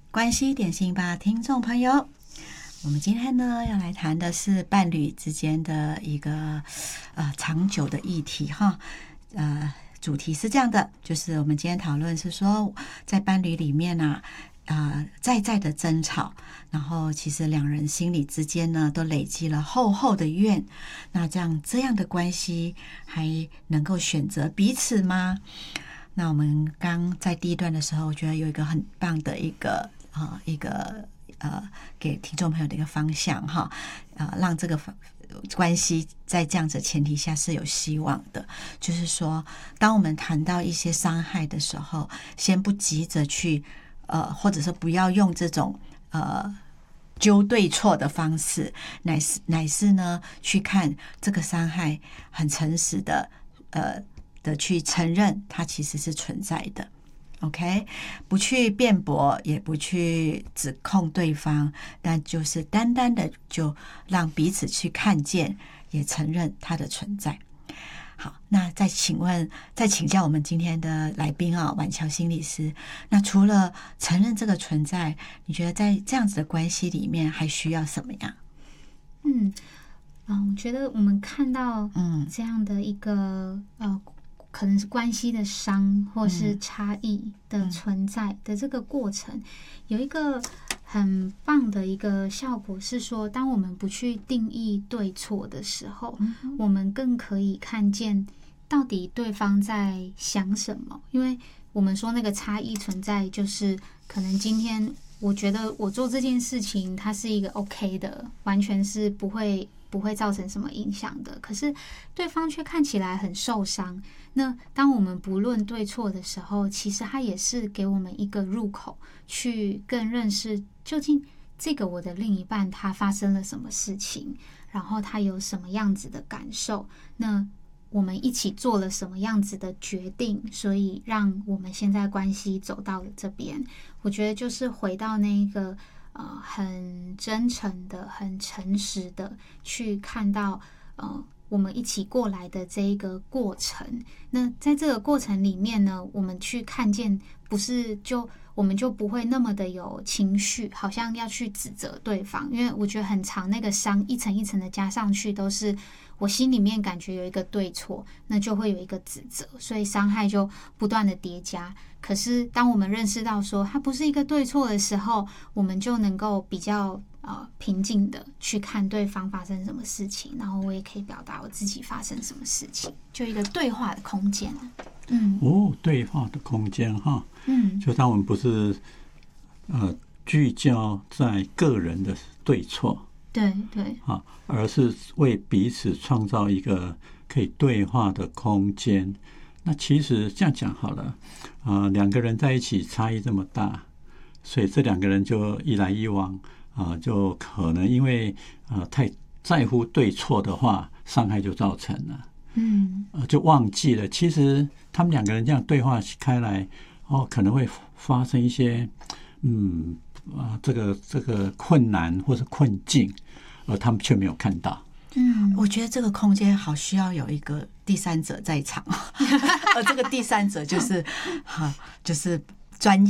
关系点心吧，听众朋友，我们今天呢要来谈的是伴侣之间的一个长久的议题哈。主题是这样的，就是我们今天讨论是说，在伴侣里面呢在的争吵，然后其实两人心里之间呢都累积了厚厚的怨，那这样的关系还能够选择彼此吗？那我们刚在第一段的时候，我觉得有一个很棒的一个给听众朋友的一个方向哈，让这个关系在这样子的前提下是有希望的。就是说，当我们谈到一些伤害的时候，先不急着去或者是不要用这种纠对错的方式，乃是呢去看这个伤害，很诚实的去承认它其实是存在的。OK， 不去辩驳，也不去指控对方，但就是单单的就让彼此去看见，也承认它的存在。好，那再请教我们今天的来宾啊，婉乔心理师。那除了承认这个存在，你觉得在这样子的关系里面还需要什么样？ 我觉得我们看到这样的一个可能是关系的伤或是差异的存在的这个过程，有一个很棒的一个效果是说，当我们不去定义对错的时候，我们更可以看见到底对方在想什么。因为我们说那个差异存在，就是可能今天我觉得我做这件事情它是一个 OK 的，完全是不会造成什么影响的，可是对方却看起来很受伤。那当我们不论对错的时候，其实它也是给我们一个入口，去更认识究竟这个我的另一半他发生了什么事情，然后他有什么样子的感受，那我们一起做了什么样子的决定，所以让我们现在关系走到了这边。我觉得就是回到那个很真诚的、很诚实的去看到我们一起过来的这一个过程。那在这个过程里面呢，我们去看见，不是我们就不会那么的有情绪，好像要去指责对方。因为我觉得很长，那个伤一层一层的加上去，都是我心里面感觉有一个对错，那就会有一个指责，所以伤害就不断的叠加。可是当我们认识到说它不是一个对错的时候，我们就能够比较平静的去看对方发生什么事情，然后我也可以表达我自己发生什么事情，就一个对话的空间。 对话的空间哈。就当我们不是聚焦在个人的对错， 对而是为彼此创造一个可以对话的空间。那其实这样讲好了，两个人在一起差异这么大，所以这两个人就一来一往就可能因为太在乎对错的话，伤害就造成了。就忘记了，其实他们两个人这样对话开来，可能会发生一些这个困难或是困境，而他们却没有看到。 我觉得这个空间好需要有一个第三者在场，而这个第三者就是专业